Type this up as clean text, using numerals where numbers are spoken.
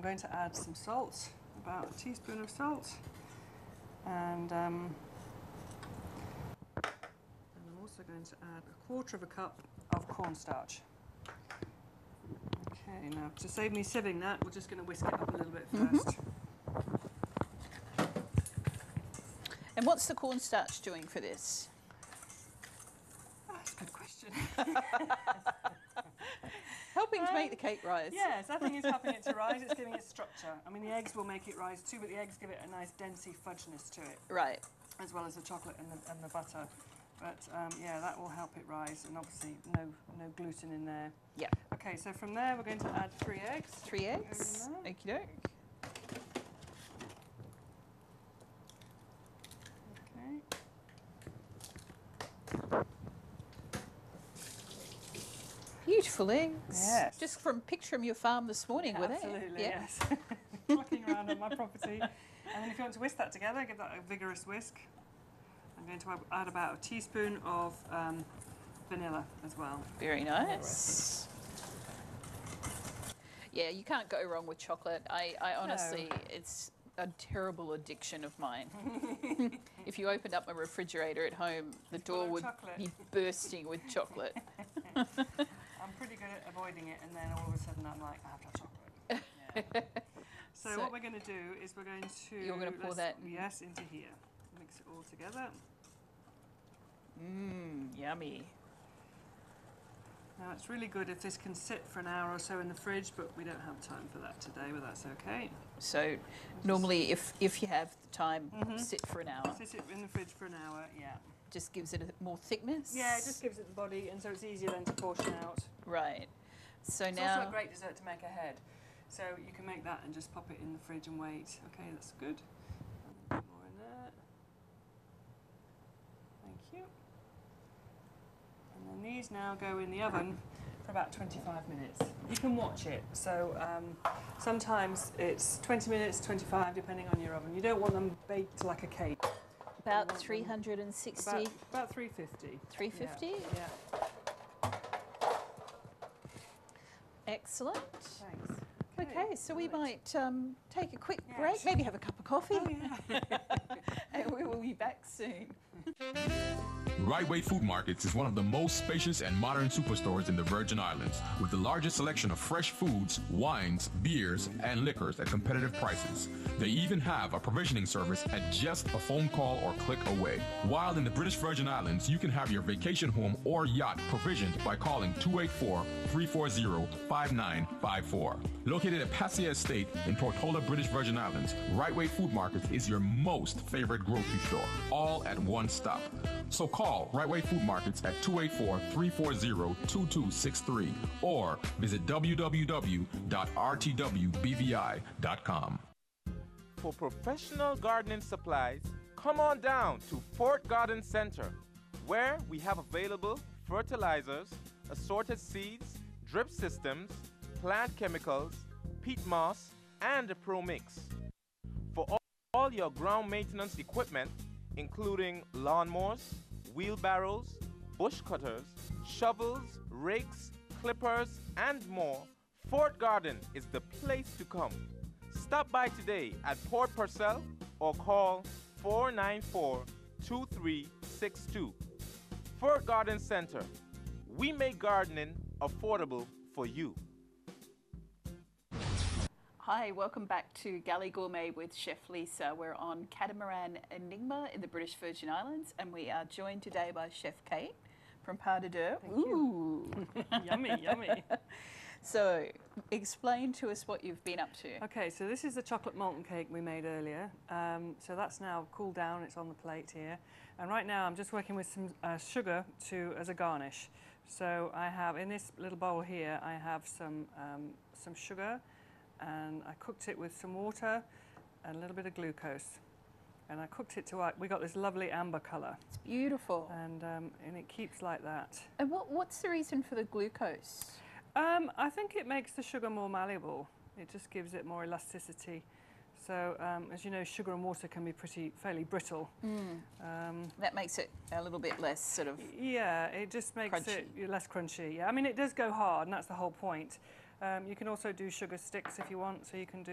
going to add some salt, about a teaspoon of salt, and I'm also going to add a quarter of a cup of cornstarch. Okay, now to save me sieving that, we're just going to whisk it up a little bit first. And what's the cornstarch doing for this? That's a good question. Helping to make the cake rise. Yes, I think it's helping it to rise. It's giving it structure. I mean, the eggs will make it rise too, but the eggs give it a nice densey fudginess to it. Right. As well as the chocolate and the butter. But yeah, that will help it rise, and obviously no gluten in there. Yeah. Okay, so from there we're going to add 3 eggs. 3 eggs. Okie doke. Okay. Beautiful eggs. Yes. Just from picture from your farm this morning, Yeah, were they? absolutely, Yeah. yes. Looking around on my property. And then if you want to whisk that together, give that a vigorous whisk. I'm going to add about a teaspoon of vanilla as well. Very nice. Yeah, you can't go wrong with chocolate. I honestly, it's a terrible addiction of mine. If you opened up a refrigerator at home, the door would be bursting with chocolate. I'm pretty good at avoiding it, and then all of a sudden I'm like, I have to have chocolate. Yeah. So what we're going to do is we're going to... You're going to pour that... Yes, into here. Mix it all together. Mmm, yummy. Now it's really good if this can sit for an hour or so in the fridge, but we don't have time for that today, but that's okay. So normally if you have the time, sit for an hour. Sit it in the fridge for an hour, yeah. Just gives it a more thickness? Yeah, it just gives it the body, and so it's easier then to portion out. Right. So it's now... also a great dessert to make ahead. So you can make that and just pop it in the fridge and wait. Okay, that's good. A bit more in there. Thank you. And then these now go in the oven for about 25 minutes. You can watch it. So sometimes it's 20 minutes, 25, depending on your oven. You don't want them baked like a cake. About 360? About 350. 350? Yeah. Excellent. Thanks. Okay, so we might take a quick break, maybe have a cup of coffee. Oh, yeah. And we will be back soon. Right Way Food Markets is one of the most spacious and modern superstores in the Virgin Islands, with the largest selection of fresh foods, wines, beers, and liquors at competitive prices. They even have a provisioning service at just a phone call or click away. While in the British Virgin Islands, you can have your vacation home or yacht provisioned by calling 284-340-5954. Located at Passia Estate in Tortola, British Virgin Islands, Right Way Food Markets is your most favorite grocery store, all at one stop. So call Right Way Food Markets at 284-340-2263 or visit www.rtwbvi.com. For professional gardening supplies, come on down to Fort Garden Center, where we have available fertilizers, assorted seeds, drip systems, plant chemicals, peat moss, and a Pro Mix. For all your ground maintenance equipment, including lawnmowers, wheelbarrows, bush cutters, shovels, rakes, clippers, and more, Fort Garden is the place to come. Stop by today at Port Purcell or call 494-2362. Fort Garden Center. We make gardening affordable for you. Hi, welcome back to Galley Gourmet with Chef Lisa. We're on Catamaran Enigma in the British Virgin Islands, and we are joined today by Chef Kate from Pas de Deux. Ooh, yummy, yummy. So, explain to us what you've been up to. Okay, so this is the chocolate molten cake we made earlier. So that's now cooled down, it's on the plate here. And right now I'm just working with some sugar as a garnish. So I have, in this little bowl here, I have some sugar, and I cooked it with some water and a little bit of glucose. And I cooked it to, we got this lovely amber colour. It's beautiful. And it keeps like that. And what's the reason for the glucose? I think it makes the sugar more malleable. It just gives it more elasticity. So, as you know, sugar and water can be fairly brittle. That makes it a little bit less sort of yeah, it just makes it less crunchy. Yeah, I mean, it does go hard, and that's the whole point. You can also do sugar sticks if you want, so you can do